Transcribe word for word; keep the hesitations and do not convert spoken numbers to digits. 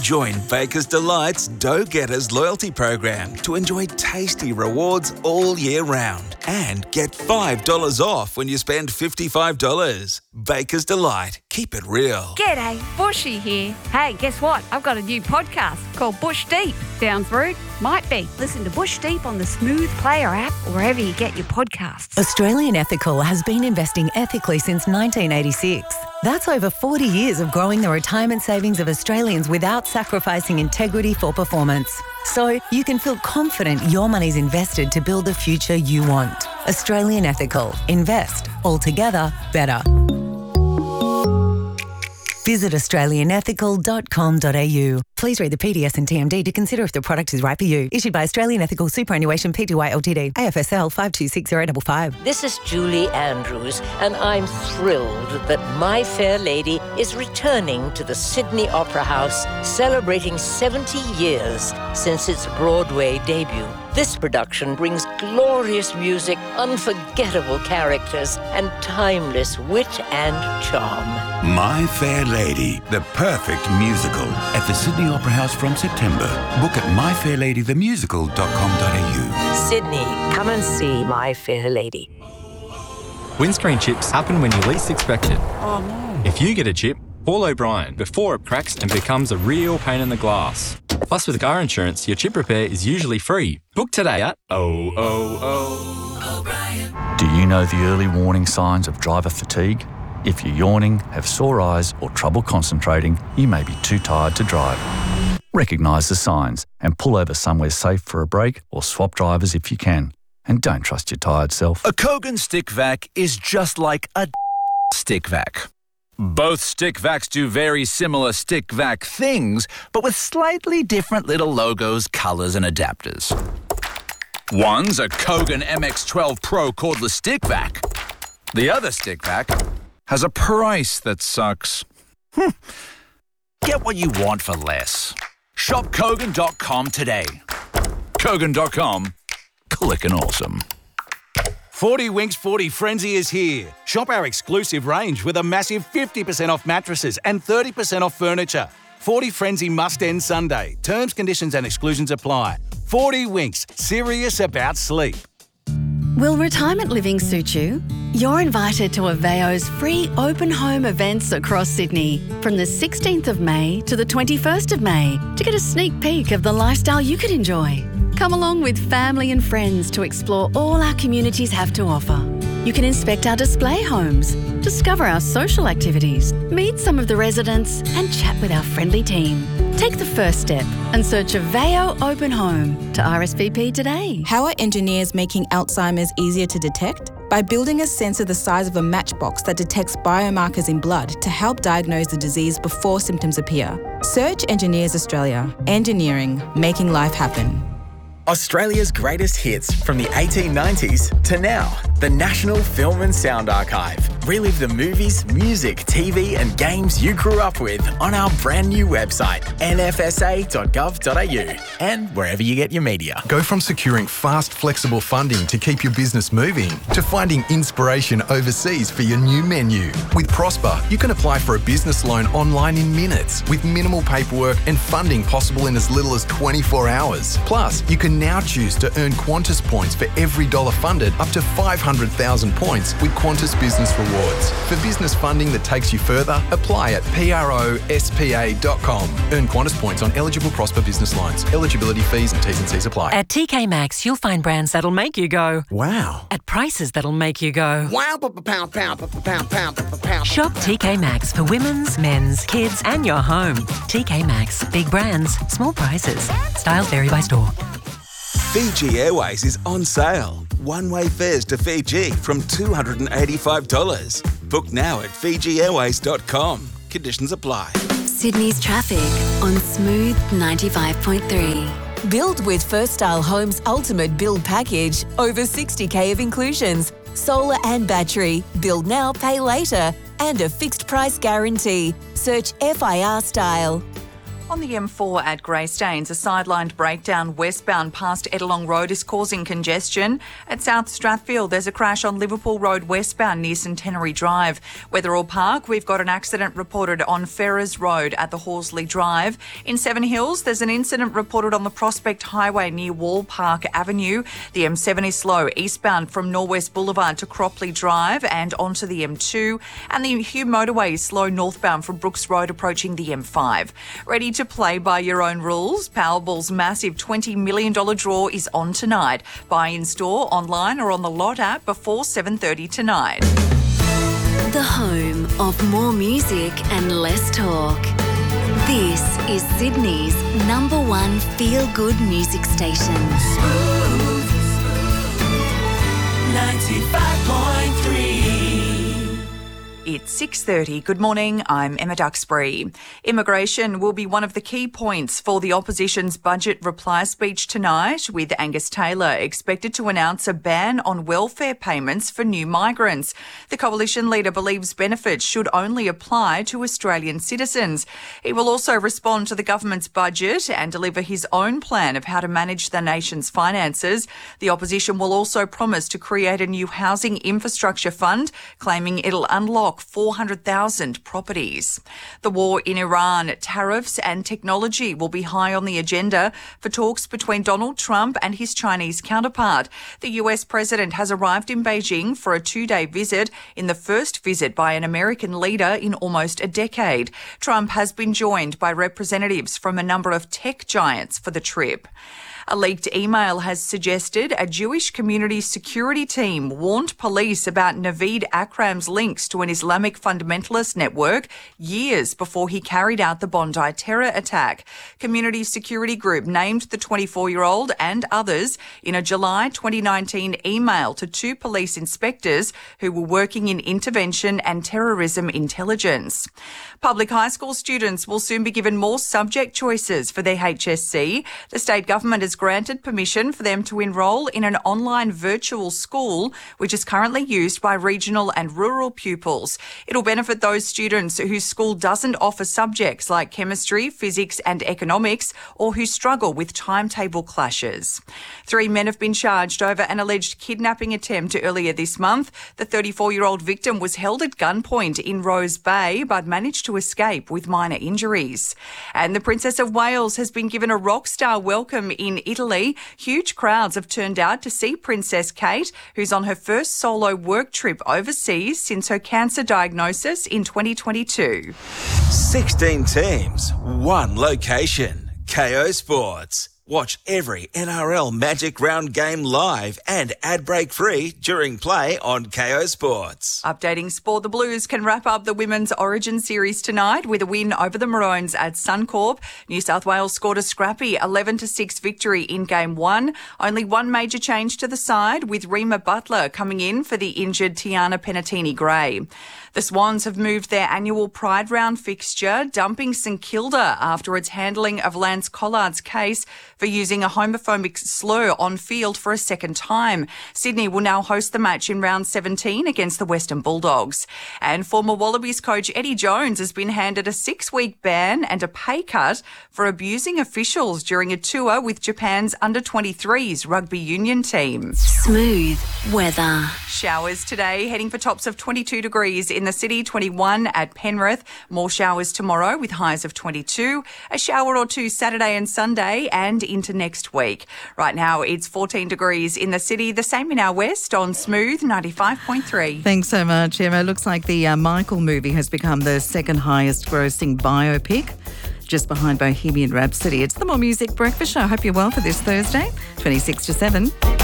Join Baker's Delight's Dough Getters loyalty program to enjoy tasty rewards all year round and get five dollars off when you spend fifty-five dollars. Baker's Delight. Keep it real. G'day, Bushy here. Hey, guess what? I've got a new podcast called Bush Deep. Sounds rude? Might be. Listen to Bush Deep on the Smooth Player app or wherever you get your podcasts. Australian Ethical has been investing ethically since nineteen eighty-six. That's over forty years of growing the retirement savings of Australians without sacrificing integrity for performance. So you can feel confident your money's invested to build the future you want. Australian Ethical. Invest. Altogether better. Visit australian ethical dot com dot a u. Please read the P D S and T M D to consider if the product is right for you. Issued by Australian Ethical Superannuation Pty Ltd. A F S L five two six zero five five. This is Julie Andrews, and I'm thrilled that My Fair Lady is returning to the Sydney Opera House, celebrating seventy years since its Broadway debut. This production brings glorious music, unforgettable characters, and timeless wit and charm. My Fair Lady, the perfect musical, at the Sydney Opera House from September. Book at my fair lady the musical dot com dot a u. Sydney, come and see My Fair Lady. Windscreen chips happen when you least expect it. Oh no. If you get a chip, call O'Brien before it cracks and becomes a real pain in the glass. Plus, with car insurance, your chip repair is usually free. Book today at oh oh oh. O'Brien. Do you know the early warning signs of driver fatigue? If you're yawning, have sore eyes or trouble concentrating, you may be too tired to drive. Recognise the signs and pull over somewhere safe for a break or swap drivers if you can. And don't trust your tired self. A Kogan stick vac is just like a stick vac. Both stick vacs do very similar stick vac things, but with slightly different little logos, colours and adapters. One's a Kogan M X twelve Pro cordless stick vac. The other stick vac has a price that sucks. Hm. Get what you want for less. Shop Kogan dot com today. Kogan dot com. Clickin' awesome. forty Winks forty Frenzy is here. Shop our exclusive range with a massive fifty percent off mattresses and thirty percent off furniture. forty Frenzy must end Sunday. Terms, conditions and exclusions apply. forty Winks, serious about sleep. Will retirement living suit you? You're invited to Aveo's free open home events across Sydney from the sixteenth of May to the twenty-first of May to get a sneak peek of the lifestyle you could enjoy. Come along with family and friends to explore all our communities have to offer. You can inspect our display homes, discover our social activities, meet some of the residents and chat with our friendly team. Take the first step and search Aveo Open Home to R S V P today. How are engineers making Alzheimer's easier to detect? By building a sensor the size of a matchbox that detects biomarkers in blood to help diagnose the disease before symptoms appear. Search Engineers Australia. Engineering, making life happen. Australia's greatest hits from the eighteen nineties to now. The National Film and Sound Archive. Relive the movies, music, T V and games you grew up with on our brand new website, n f s a dot gov dot a u, and wherever you get your media. Go from securing fast, flexible funding to keep your business moving to finding inspiration overseas for your new menu. With Prosper, you can apply for a business loan online in minutes with minimal paperwork and funding possible in as little as twenty-four hours. Plus, you can now choose to earn Qantas points for every dollar funded up to five hundred thousand points with Qantas Business Rewards. For business funding that takes you further, apply at prospa dot com. Earn Qantas points on eligible Prosper business loans. Eligibility fees and T's and C's apply. At T K Maxx, you'll find brands that'll make you go, wow. At prices that'll make you go, wow, pound, pound, pound, pound, pound, pound. Shop T K Maxx for women's, men's, kids and your home. T K Maxx. Big brands, small prices. Styles vary by store. Fiji Airways is on sale. One-way fares to Fiji from two hundred eighty-five dollars. Book now at fiji airways dot com. Conditions apply. Sydney's traffic on Smooth ninety-five point three. Build with First Style Homes' ultimate build package. Over sixty K of inclusions. Solar and battery. Build now, pay later. And a fixed price guarantee. Search F I R Style. On the M four at Greystanes, a sidelined breakdown westbound past Edelong Road is causing congestion. At South Strathfield, there's a crash on Liverpool Road westbound near Centenary Drive. Wetherill Park, we've got an accident reported on Ferrers Road at the Horsley Drive. In Seven Hills, there's an incident reported on the Prospect Highway near Wall Park Avenue. The M seven is slow eastbound from Norwest Boulevard to Cropley Drive and onto the M two. And the Hume Motorway is slow northbound from Brooks Road approaching the M five. Ready to play by your own rules? Powerball's massive twenty million dollars draw is on tonight. Buy in store, online or on the Lot app before seven thirty tonight. The home of more music and less talk. This is Sydney's number one feel-good music station. Smooth ninety-five point three. It's six thirty. Good morning, I'm Emma Duxbury. Immigration will be one of the key points for the opposition's budget reply speech tonight, with Angus Taylor expected to announce a ban on welfare payments for new migrants. The coalition leader believes benefits should only apply to Australian citizens. He will also respond to the government's budget and deliver his own plan of how to manage the nation's finances. The opposition will also promise to create a new housing infrastructure fund, claiming it'll unlock four hundred thousand properties. The war in Iran, tariffs and technology will be high on the agenda for talks between Donald Trump and his Chinese counterpart. The U S president has arrived in Beijing for a two-day visit, in the first visit by an American leader in almost a decade. Trump has been joined by representatives from a number of tech giants for the trip. A leaked email has suggested a Jewish community security team warned police about Naveed Akram's links to an Islamic fundamentalist network years before he carried out the Bondi terror attack. Community Security Group named the twenty-four-year-old and others in a July twenty nineteen email to two police inspectors who were working in intervention and terrorism intelligence. Public high school students will soon be given more subject choices for their H S C. The state government has granted permission for them to enrol in an online virtual school, which is currently used by regional and rural pupils. It'll benefit those students whose school doesn't offer subjects like chemistry, physics and economics, or who struggle with timetable clashes. Three men have been charged over an alleged kidnapping attempt earlier this month. The thirty-four-year-old victim was held at gunpoint in Rose Bay, but managed to escape with minor injuries. And the Princess of Wales has been given a rock star welcome in Italy. Huge crowds have turned out to see Princess Kate, who's on her first solo work trip overseas since her cancer diagnosis in twenty twenty-two. sixteen teams, one location. K O Sports. Watch every N R L Magic Round game live and ad break free during play on K O Sports. Updating sport, the Blues can wrap up the Women's Origin Series tonight with a win over the Maroons at Suncorp. New South Wales scored a scrappy eleven to six victory in game one. Only one major change to the side, with Rima Butler coming in for the injured Tiana Penatini-Gray. The Swans have moved their annual Pride Round fixture, dumping St Kilda after its handling of Lance Collard's case for using a homophobic slur on field for a second time. Sydney will now host the match in round seventeen against the Western Bulldogs. And former Wallabies coach Eddie Jones has been handed a six-week ban and a pay cut for abusing officials during a tour with Japan's under twenty-threes rugby union team. Smooth weather. Showers today, heading for tops of twenty-two degrees in the city, twenty-one at Penrith. More showers tomorrow with highs of twenty-two. A shower or two Saturday and Sunday and into next week. Right now it's fourteen degrees in the city, the same in our west on Smooth ninety-five point three. Thanks so much, Emma. Looks like the uh, Michael movie has become the second highest grossing biopic, just behind Bohemian Rhapsody. It's the More Music Breakfast Show. I hope you're well for this Thursday, twenty-six to seven.